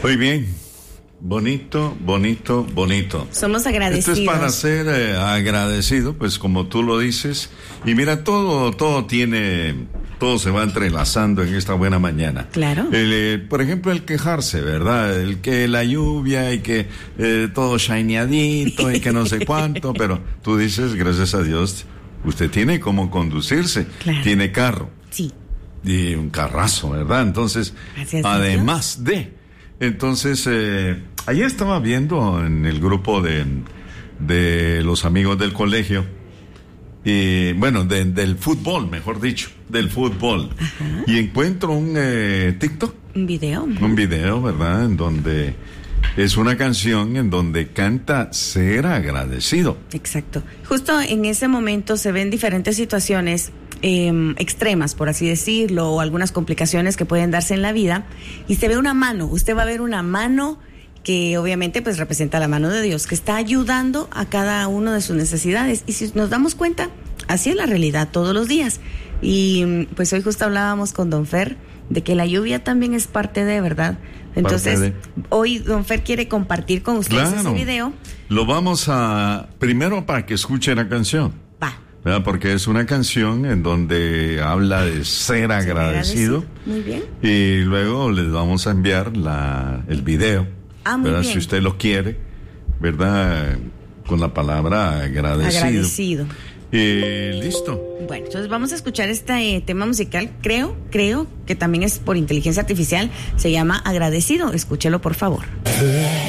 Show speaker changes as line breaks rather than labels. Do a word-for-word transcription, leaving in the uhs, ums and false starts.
Muy bien. Bonito, bonito, bonito.
Somos agradecidos.
Esto es para ser eh, agradecido, pues como tú lo dices. Y mira, todo, todo tiene, todo se va entrelazando en esta buena mañana.
Claro.
El, eh, por ejemplo, el quejarse, ¿verdad? El que la lluvia y que eh, todo shineadito y que no sé cuánto, pero tú dices, gracias a Dios, usted tiene cómo conducirse.
Claro.
Tiene carro.
Sí.
Y un carrazo, ¿verdad? Entonces,
Gracias,
además de... Entonces, eh, ayer estaba viendo en el grupo de, de los amigos del colegio, y bueno, de, del fútbol, mejor dicho, del fútbol.
Ajá.
Y encuentro un eh, TikTok.
Un video.
Un video, ¿verdad? En donde es una canción en donde canta Ser Agradecido.
Exacto. Justo en ese momento se ven diferentes situaciones eh, extremas, por así decirlo, o algunas complicaciones que pueden darse en la vida, y se ve una mano. Usted va a ver una mano que obviamente pues representa la mano de Dios, que está ayudando a cada uno de sus necesidades. Y si nos damos cuenta, así es la realidad todos los días. Y pues hoy justo hablábamos con Don Fer de que la lluvia también es parte de, ¿verdad? Entonces,
de...
hoy Don Fer quiere compartir con ustedes
claro,
ese video.
Lo vamos a, primero para que escuche la canción.
Va.
¿Verdad? Porque es una canción en donde habla de ser agradecido.
agradecido. Muy bien.
Y luego les vamos a enviar la, el video.
Ah, muy
¿verdad?
bien.
Si usted lo quiere, ¿verdad? Con la palabra agradecido.
Agradecido.
Y listo.
Bueno, entonces vamos a escuchar este eh, tema musical. Creo, creo que también es por inteligencia artificial. Se llama Agradecido. Escúchelo, por favor.